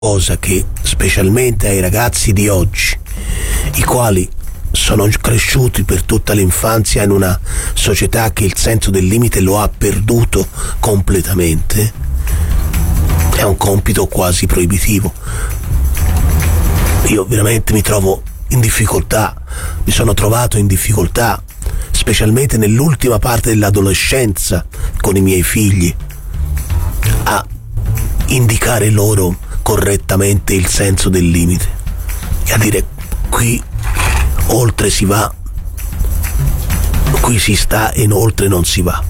cosa che specialmente ai ragazzi di oggi, i quali sono cresciuti per tutta l'infanzia in una società che il senso del limite lo ha perduto completamente, è un compito quasi proibitivo. Io veramente mi trovo in difficoltà, mi sono trovato in difficoltà, specialmente nell'ultima parte dell'adolescenza con i miei figli, a indicare loro correttamente il senso del limite e a dire: qui oltre si va, qui si sta e oltre non si va.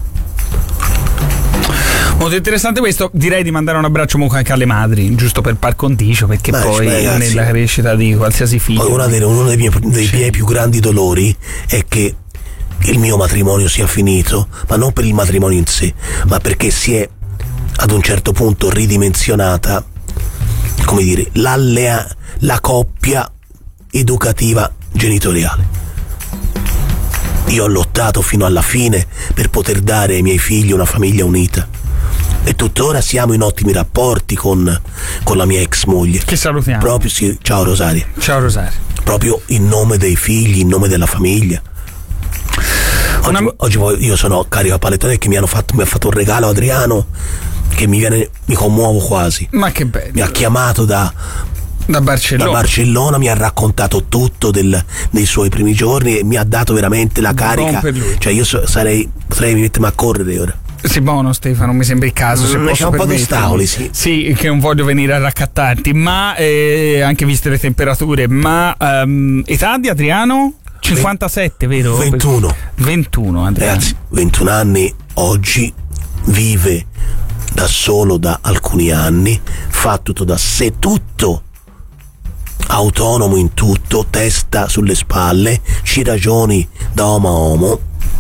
Molto interessante questo. Direi di mandare un abbraccio comunque anche alle madri, giusto per par condicio, perché poi ragazzi, nella crescita di qualsiasi figlio, uno dei miei più grandi dolori è che il mio matrimonio sia finito, ma non per il matrimonio in sé, ma perché si è ad un certo punto ridimensionata, come dire, la coppia educativa genitoriale. Io ho lottato fino alla fine per poter dare ai miei figli una famiglia unita e tuttora siamo in ottimi rapporti con la mia ex moglie, che salutiamo proprio. Sì, ciao Rosaria. Ciao Rosaria. Proprio in nome dei figli, in nome della famiglia. Oggi io sono carico a panettone che mi ha fatto un regalo Adriano che mi commuovo quasi. Ma che bello. Mi ha chiamato da Barcellona, mi ha raccontato tutto dei suoi primi giorni e mi ha dato veramente la carica. Cioè io potrei mettermi a correre ora. Sì, buono Stefano, mi sembra il caso. Se posso c'è un po' di stavoli, sì, che non voglio venire a raccattarti, ma anche viste le temperature. Ma età di Adriano? 57, vero? 21 Adriano. Ragazzi, 21 anni, oggi vive da solo da alcuni anni, fa tutto da sé, tutto autonomo in tutto, testa sulle spalle, ci ragioni da uomo a uomo.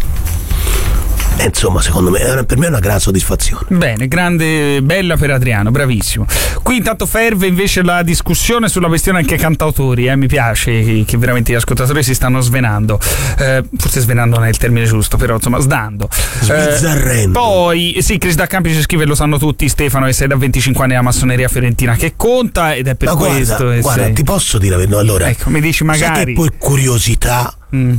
E insomma, secondo me per me è una gran soddisfazione. Bene, grande, bella per Adriano, bravissimo. Qui intanto ferve invece la discussione sulla questione anche cantautori, mi piace che veramente gli ascoltatori si stanno svenando, forse svenando non è il termine giusto, però insomma sdando, sbizzarrendo. Poi sì, Chris da Campi ci scrive: lo sanno tutti Stefano, e sei da 25 anni la massoneria fiorentina che conta, ed è per questo. Guarda, ti posso dire, no, allora, ecco, mi dici magari, sai che poi curiosità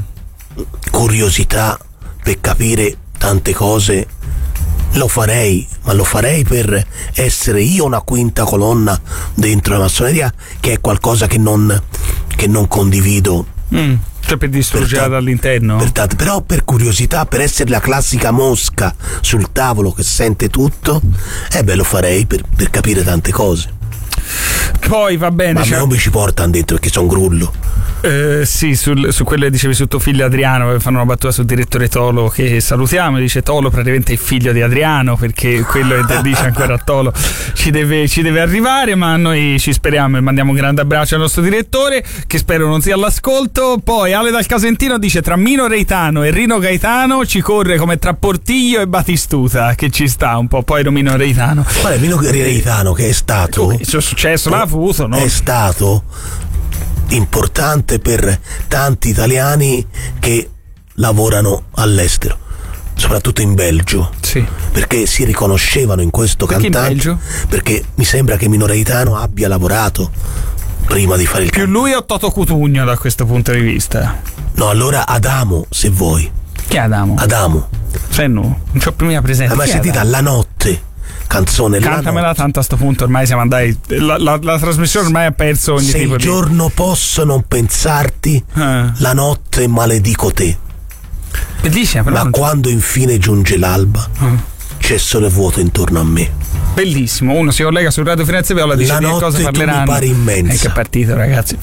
per capire tante cose lo farei, ma lo farei per essere io una quinta colonna dentro la massoneria, che è qualcosa che non condivido. Cioè per distruggerla dall'interno? Però per curiosità, per essere la classica mosca sul tavolo che sente tutto, lo farei per capire tante cose. Poi va bene. Ma non mi ci portano dentro perché sono grullo. Sì, su quello che dicevi su tuo figlio Adriano, fanno una battuta sul direttore Tolo, che salutiamo, dice: Tolo praticamente è il figlio di Adriano, perché quello che dice ancora a Tolo ci deve arrivare, ma noi ci speriamo e mandiamo un grande abbraccio al nostro direttore, che spero non sia all'ascolto. Poi Ale dal Casentino dice: tra Mino Reitano e Rino Gaetano ci corre come tra Portiglio e Batistuta, che ci sta un po'. Poi Mino Reitano, qual è Mino Reitano, che è stato il suo successo l'ha avuto, no? È stato importante per tanti italiani che lavorano all'estero, soprattutto in Belgio, sì, perché si riconoscevano in questo cantante. In Belgio? Perché mi sembra che Mino Reitano abbia lavorato prima di fare il più lui o Toto Cutugno da questo punto di vista? No, allora Adamo, se vuoi. Chi è Adamo? Adamo. Cioè no, non c'ho più presente. Ma sentita La Notte, canzone. Cantamela tanto a sto punto, ormai siamo andati, la trasmissione ormai ha perso ogni se tipo il giorno posso non pensarti, la notte maledico te. Bellissima, però ma quando infine giunge l'alba, c'è sole vuoto intorno a me. Bellissimo. Uno si collega su Radio Firenze Viola, dice: di che cosa parleranno? Mi pare immensa. Che partito, ragazzi.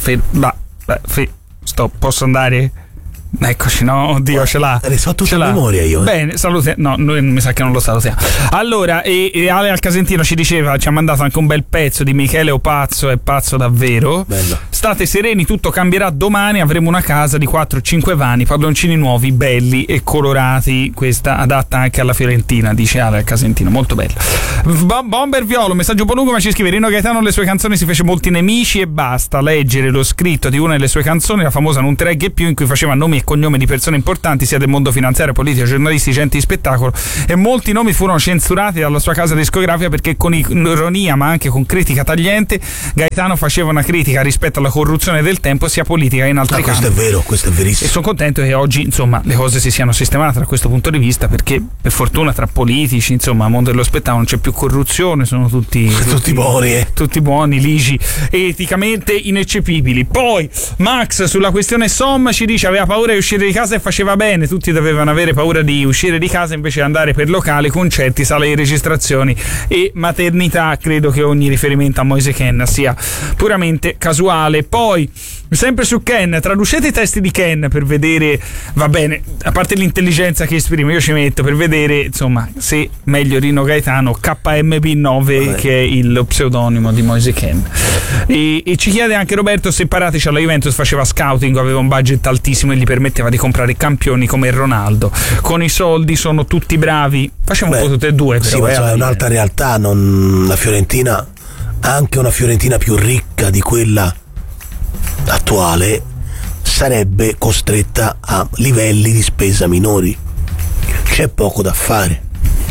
Stop, posso andare? Eccoci, no, oddio, ce l'ha. So tutta la memoria io. Bene, salute. No, noi mi sa che non lo salutiamo. Allora, e Ale al Casentino ci diceva, ci ha mandato anche un bel pezzo di Michele Opazzo, è pazzo davvero. Bello. State sereni, tutto cambierà domani, avremo una casa di 4-5 vani, padroncini nuovi, belli e colorati. Questa adatta anche alla Fiorentina, dice Ale al Casentino, molto bella. Bomber Violo, messaggio un po' lungo, ma ci scrive: Rino Gaetano le sue canzoni si fece molti nemici e basta leggere lo scritto di una delle sue canzoni, la famosa Non ti regge più, in cui faceva nomi e cognome di persone importanti sia del mondo finanziario, politica, giornalisti, gente di spettacolo, e molti nomi furono censurati dalla sua casa discografica perché con ironia ma anche con critica tagliente Gaetano faceva una critica rispetto alla corruzione del tempo sia politica che in altri campi. Questo è vero, questo è verissimo. E sono contento che oggi insomma le cose si siano sistemate da questo punto di vista, perché per fortuna tra politici, insomma, al mondo dello spettacolo non c'è più corruzione, sono tutti buoni, tutti buoni, ligi, eticamente ineccepibili. Poi Max sulla questione Som ci dice aveva paura di uscire di casa e faceva bene, tutti dovevano avere paura di uscire di casa invece di andare per locali, concerti, sale di registrazioni e maternità. Credo che ogni riferimento a Moise Kean sia puramente casuale. Poi sempre su Kean, traducete i testi di Kean per vedere, va bene, a parte l'intelligenza che esprime, io ci metto per vedere insomma se meglio Rino Gaetano KMB9 che è lo pseudonimo di Moise Kean. E ci chiede anche Roberto se Paratici alla Juventus faceva scouting, aveva un budget altissimo e gli permetteva di comprare campioni come Ronaldo, con i soldi sono tutti bravi. Facciamo un po' tutte e due, però, sì, ma è un'altra realtà, la Fiorentina, anche una Fiorentina più ricca di quella attuale, sarebbe costretta a livelli di spesa minori. C'è poco da fare.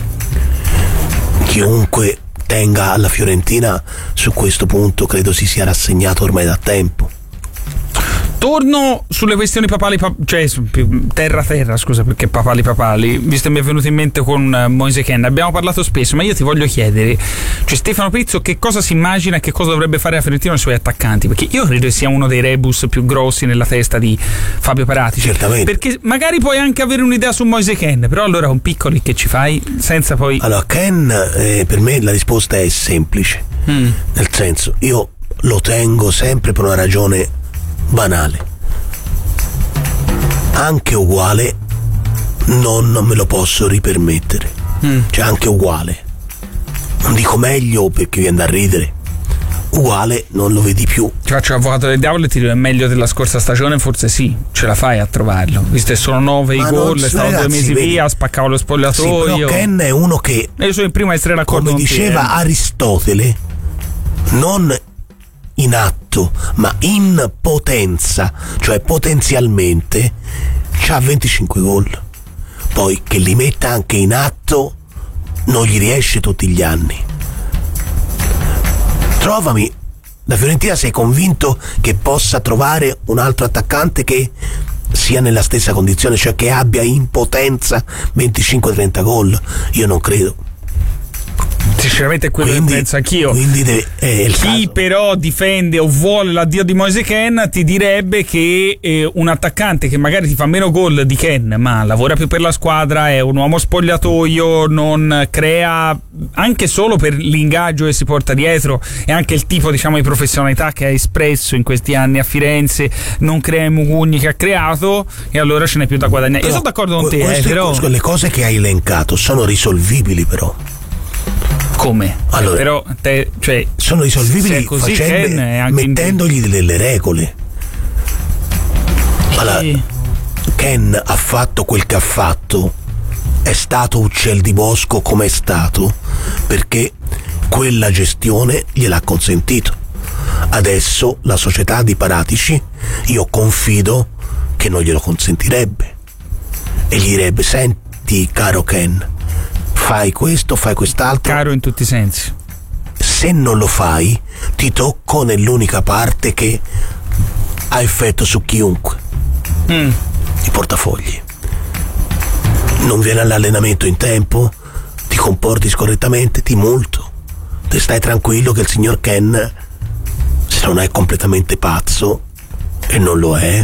Chiunque tenga alla Fiorentina su questo punto credo si sia rassegnato ormai da tempo. Torno sulle questioni papali, cioè terra, scusa, perché papali, visto che mi è venuto in mente con Moise Kean, abbiamo parlato spesso, ma io ti voglio chiedere, cioè Stefano Pizzo che cosa si immagina e che cosa dovrebbe fare la Fiorentina nei suoi attaccanti, perché io credo che sia uno dei rebus più grossi nella testa di Fabio Paratici. Certamente. Perché magari puoi anche avere un'idea su Moise Kean, però allora con piccoli che ci fai senza poi... Allora Kean, per me la risposta è semplice, nel senso, io lo tengo sempre per una ragione banale, anche uguale non me lo posso ripermettere, cioè anche uguale, non dico meglio perché viene da ridere, uguale non lo vedi più. Ti faccio l'avvocato del diavolo e ti dico è meglio della scorsa stagione, forse sì, ce la fai a trovarlo, visto che sono 9 i gol, è stato 2 mesi via, spaccavo lo spogliatoio. Sì, però Kean è uno che, io sono il primo a essere d'accordo, come diceva Aristotele, non in atto ma in potenza, cioè potenzialmente c'ha 25 gol, poi che li metta anche in atto non gli riesce tutti gli anni. Trovami, la Fiorentina, sei convinto che possa trovare un altro attaccante che sia nella stessa condizione, cioè che abbia in potenza 25-30 gol? Io non credo. Sinceramente è quello che penso anch'io. Chi però difende o vuole l'addio di Moise Kean ti direbbe che un attaccante che magari ti fa meno gol di Kean ma lavora più per la squadra, è un uomo spogliatoio, non crea, anche solo per l'ingaggio che si porta dietro e anche il tipo diciamo di professionalità che ha espresso in questi anni a Firenze, non crea i mugugni che ha creato, e allora ce n'è più da guadagnare. Io sono d'accordo con te, però le cose che hai elencato sono risolvibili, però come? Allora, però cioè, sono risolvibili così, mettendogli delle regole. Allora, Kean ha fatto quel che ha fatto, è stato uccel di bosco come è stato perché quella gestione gliel'ha consentito. Adesso la società di Paratici, io confido che non glielo consentirebbe e gli direbbe: senti caro Kean, fai questo, fai quest'altro. Caro in tutti i sensi. Se non lo fai, ti tocco nell'unica parte che ha effetto su chiunque. I portafogli. Non vieni all'allenamento in tempo, ti comporti scorrettamente, ti multo. Te stai tranquillo che il signor Kean, se non è completamente pazzo, e non lo è,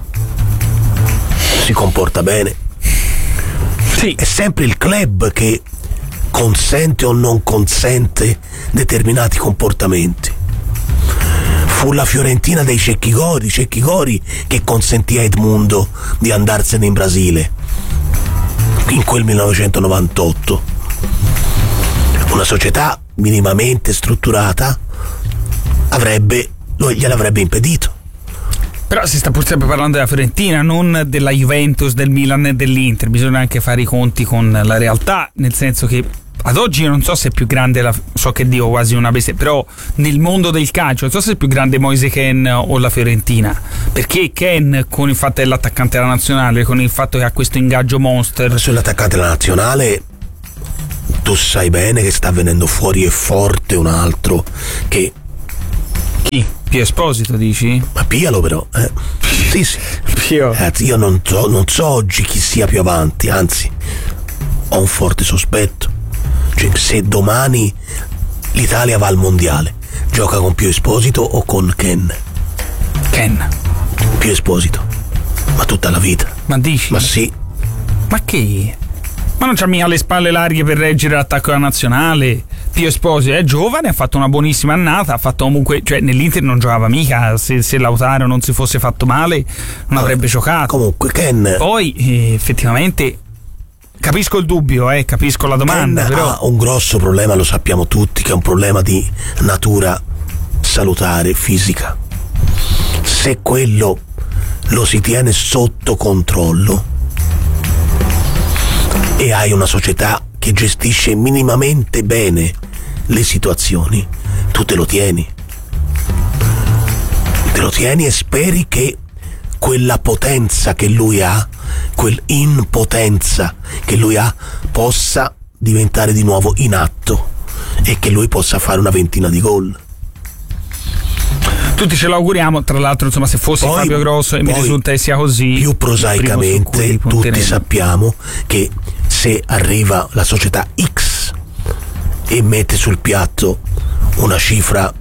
si comporta bene. Sì. È sempre il club che consente o non consente determinati comportamenti. Fu la Fiorentina dei Cecchi Gori che consentì a Edmundo di andarsene in Brasile in quel 1998. Una società minimamente strutturata gliel'avrebbe impedito. Però si sta pur sempre parlando della Fiorentina, non della Juventus, del Milan e dell'Inter. Bisogna anche fare i conti con la realtà, nel senso che ad oggi non so se è più grande, so che dico quasi una bestia, però nel mondo del calcio non so se è più grande Moise Kean o la Fiorentina, perché Kean, con il fatto dell'attaccante della nazionale, con il fatto che ha questo ingaggio monster. Sull'attaccante della nazionale tu sai bene che sta venendo fuori e forte un altro che... Chi? Pio Esposito, dici? Ma piglialo però, Sì. Pio. Io non so oggi chi sia più avanti, anzi ho un forte sospetto. Cioè, se domani l'Italia va al mondiale, gioca con Pio Esposito o con Kean? Pio Esposito, ma tutta la vita. Ma dici? Ma sì. Ma che? Ma non c'ha mica le spalle larghe per reggere l'attacco della nazionale. Pio Esposito è giovane, ha fatto una buonissima annata, ha fatto comunque, cioè nell'Inter non giocava mica, se Lautaro non si fosse fatto male non avrebbe giocato. Comunque Kean... Poi effettivamente capisco il dubbio, capisco la domanda, Kean però ha un grosso problema, lo sappiamo tutti, che è un problema di natura salutare, fisica. Se quello lo si tiene sotto controllo e hai una società che gestisce minimamente bene le situazioni, tu te lo tieni e speri che quella potenza che lui ha, quell'impotenza che lui ha, possa diventare di nuovo in atto e che lui possa fare una ventina di gol. tutti ce l'auguriamo. Tra l'altro, insomma, se fosse Fabio Grosso e mi risulta che sia così, più prosaicamente tutti sappiamo che se arriva la società X e mette sul piatto una cifra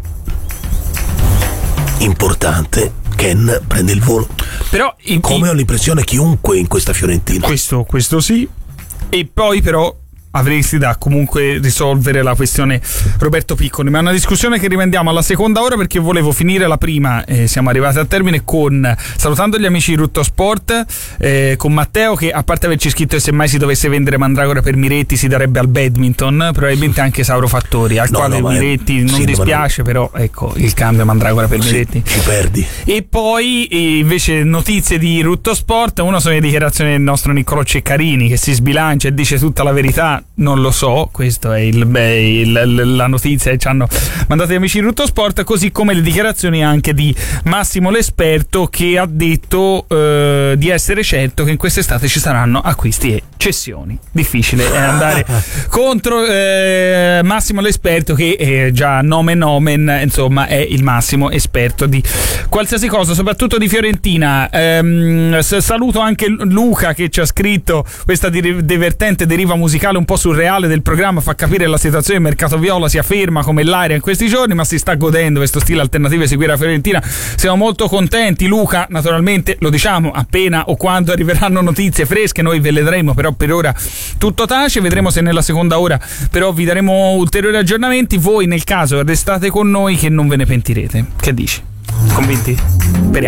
importante, Kean prende il volo. Però come ho l'impressione chiunque in questa Fiorentina. Questo sì. E poi però avresti da comunque risolvere la questione Roberto Piccoli, ma è una discussione che rimandiamo alla seconda ora, perché volevo finire la prima, siamo arrivati al termine, con salutando gli amici di Rutto Sport, con Matteo, che a parte averci scritto che se mai si dovesse vendere Mandragora per Miretti si darebbe al badminton, probabilmente anche Sauro Fattori, al quale Miretti non dispiace, però ecco il cambio Mandragora per Miretti ci perdi. E poi invece notizie di Rutto Sport, una sono le dichiarazioni del nostro Niccolò Ceccarini, che si sbilancia e dice tutta la verità. Non lo so, questa è la notizia che ci hanno mandato gli amici di Rutto Sport, così come le dichiarazioni anche di Massimo L'Esperto, che ha detto di essere certo che in quest'estate ci saranno acquisti e cessioni. Difficile andare contro Massimo L'Esperto, che già nomen insomma è il massimo esperto di qualsiasi cosa, soprattutto di Fiorentina. Saluto anche Luca, che ci ha scritto questa divertente deriva musicale un po' surreale del programma, fa capire la situazione del mercato viola sia ferma come l'aria in questi giorni, ma si sta godendo questo stile alternativo e seguire la Fiorentina. Siamo molto contenti, Luca. Naturalmente lo diciamo appena o quando arriveranno notizie fresche, noi ve le daremo, però per ora tutto tace. Vedremo se nella seconda ora però vi daremo ulteriori aggiornamenti. Voi nel caso restate con noi, che non ve ne pentirete. Che dici? Convinti? Speriamo.